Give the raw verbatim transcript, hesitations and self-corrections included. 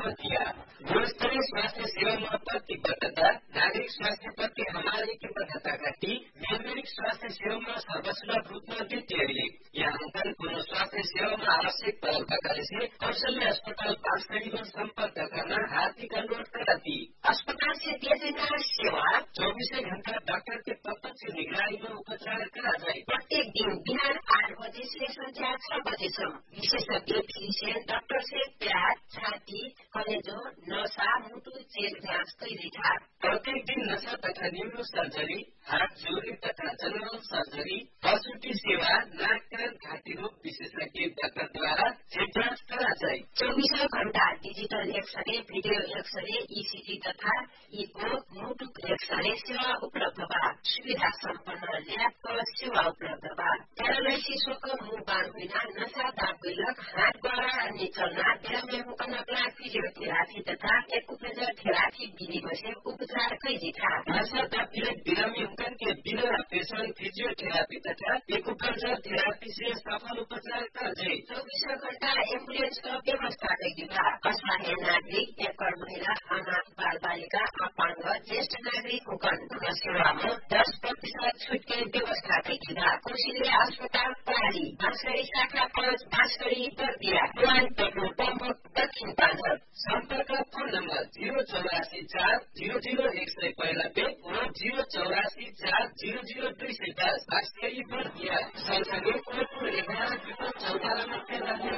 दिया। गुणस्तरीय स्वास्थ्य सेवामा प्रतिबद्धता, नागरिक स्वास्थ्य प्रति हमारी प्रतिबद्धता घटी, नागरिक स्वास्थ्य सेवामा सर्वसुलभ रूपमा द्वितीय यहाँ कोनो स्वास्थ्य सेवामा आवश्यक पहल से कौशल्य अस्पताल पाँचकड़ी में संपर्क करना हार्दिक अनुरोध करती। अस्पताल से दिया जाने सेवा चौबीसों घंटा डॉक्टर के प्रत्यक्ष निगरानी में उपचार करा जाए। प्रत्येक दिन बिहान आठ बजे से संध्या छह बजे विशेषज्ञ फिजिशियन डॉक्टर से प्यार, छाती, कलेजो, नसा, मुटु चेक जांच कई था। प्रत्येक दिन नशा तथा न्यूरो सर्जरी, हार्ट जोड़ी तथा जनरल सर्जरी, प्रसूति सेवा, नाक कान घाटी रोग विशेषज्ञ डाक्टर द्वारा चेक जांच करा जाए। चौबीसों घंटा digital x-ray, video x-ray, ECG तथा इको, मुटु एक्सरे सेवा उपलब्ध बा। सुविधा सम्पन्न ल्याब सेवा उपलब्ध बा। पैरालाइसिस को मुंह बांध बिना नशा दाब गलक हाथ द्वारा अन्य चलना तेरा में मुकन्ना फिजियोथेरापी तथा एक्युप्रेशर थेरापी विधि से उपचार कई था। नशा दाब पीड़ित बिरामी उनकन के बिना पेशेंट फिजियोथेरापी तथा एक्युप्रेशर थेरापी से सफल उपचार कर जाए। चौबीसों घंटा एम्बुलेंस का व्यवस्था कई था। असहाय नागरिक, एकड़ महिला, अनाथ बाल बालिका, अपांग, ज्येष्ठ नागरिक हुकन सेवा में दस प्रतिशत छूट के व्यवस्था कई था। कौशल्य अस्पताल पाली बांसकड़ी शाखा पाँच बांसकड़ी उत्तर दिया पेट्रोल पंप दक्षिण पांचर। संपर्क फोन नंबर जीरो चौरासी चार जीरो जीरो एक सौ बयानबे और जीरो चौरासी चार जीरो जीरो दुई सौ दस बांसकड़ी पर दिया। संसदीय कोटपुर ग्यारह चौदह